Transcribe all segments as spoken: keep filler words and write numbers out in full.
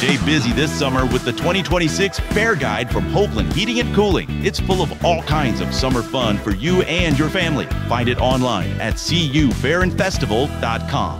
Stay busy this summer with the twenty twenty-six Fair Guide from Hopeland Heating and Cooling. It's full of all kinds of summer fun for you and your family. Find it online at c u fair and festival dot com.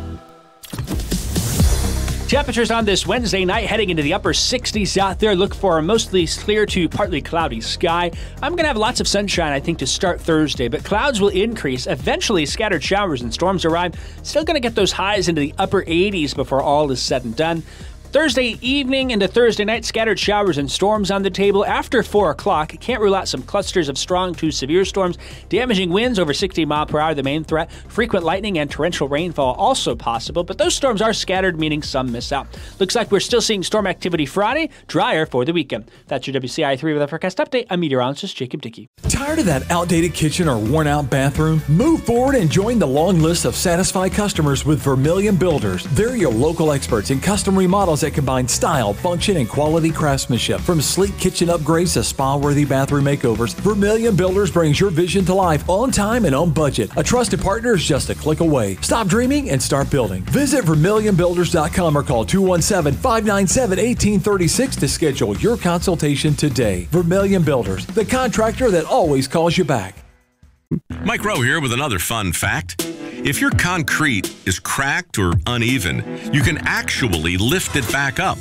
Temperatures on this Wednesday night heading into the upper sixties out there. Look for a mostly clear to partly cloudy sky. I'm going to have lots of sunshine, I think, to start Thursday, but clouds will increase. Eventually, scattered showers and storms arrive. Still going to get those highs into the upper eighties before all is said and done. Thursday evening into Thursday night, scattered showers and storms on the table after four o'clock. Can't rule out some clusters of strong to severe storms. Damaging winds over sixty mile per hour, the main threat. Frequent lightning and torrential rainfall also possible, but those storms are scattered, meaning some miss out. Looks like we're still seeing storm activity Friday, drier for the weekend. That's your W C I three with a forecast update. I'm meteorologist Jacob Dickey. Tired of that outdated kitchen or worn out bathroom? Move forward and join the long list of satisfied customers with Vermilion Builders. They're your local experts in custom remodels that combine style, function, and quality craftsmanship. From sleek kitchen upgrades to spa-worthy bathroom makeovers, Vermilion Builders brings your vision to life on time and on budget. A trusted partner is just a click away. Stop dreaming and start building. Visit vermilion builders dot com or call two one seven, five nine seven, one eight three six to schedule your consultation today. Vermilion Builders, the contractor that always calls you back. Mike Rowe here with another fun fact. If your concrete is cracked or uneven, you can actually lift it back up.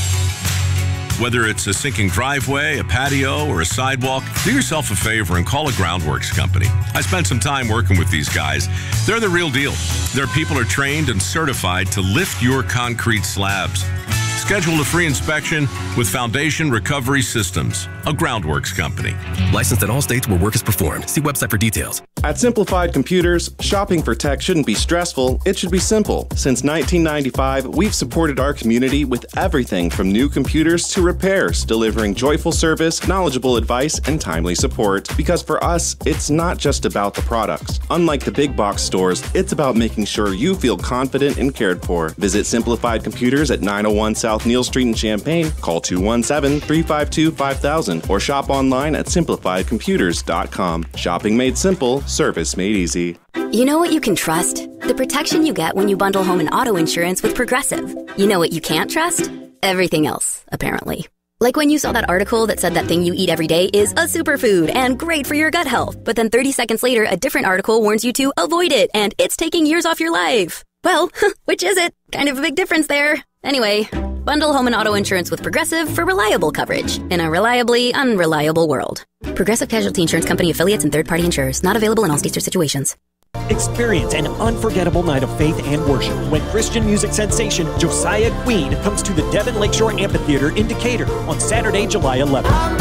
Whether it's a sinking driveway, a patio, or a sidewalk, do yourself a favor and call a Groundworks company. I spent some time working with these guys. They're the real deal. Their people are trained and certified to lift your concrete slabs. Schedule a free inspection with Foundation Recovery Systems, a Groundworks company. Licensed in all states where work is performed. See website for details. At Simplified Computers, shopping for tech shouldn't be stressful, it should be simple. Since nineteen ninety-five, we've supported our community with everything from new computers to repairs, delivering joyful service, knowledgeable advice, and timely support. Because for us, it's not just about the products. Unlike the big box stores, it's about making sure you feel confident and cared for. Visit Simplified Computers at nine oh one South Neal Street in Champaign, call two one seven, three five two, five thousand, or shop online at simplified computers dot com. Shopping made simple, service made easy. You know what you can trust? The protection you get when you bundle home and auto insurance with Progressive. You know what you can't trust? Everything else, apparently. Like when you saw that article that said that thing you eat every day is a superfood and great for your gut health, but then thirty seconds later, a different article warns you to avoid it and it's taking years off your life. Well, which is it? Kind of a big difference there. Anyway, bundle home and auto insurance with Progressive for reliable coverage in a reliably unreliable world. Progressive Casualty Insurance Company affiliates and third-party insurers. Not available in all states or situations. Experience an unforgettable night of faith and worship when Christian music sensation Josiah Queen comes to the Devon Lakeshore Amphitheater in Decatur on Saturday, July eleventh.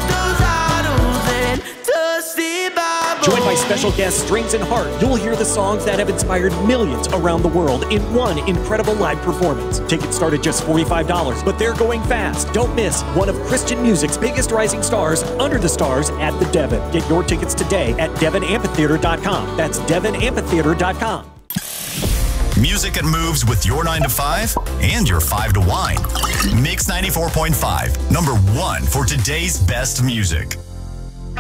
Joined by special guest Strings and Heart, you'll hear the songs that have inspired millions around the world in one incredible live performance. Tickets start at just forty-five dollars, but they're going fast. Don't miss one of Christian music's biggest rising stars, Under the Stars, at the Devon. Get your tickets today at devon amphitheater dot com. That's devon amphitheater dot com. Music that moves with your nine to five and your five to wine. Mix ninety-four point five, number one for today's best music.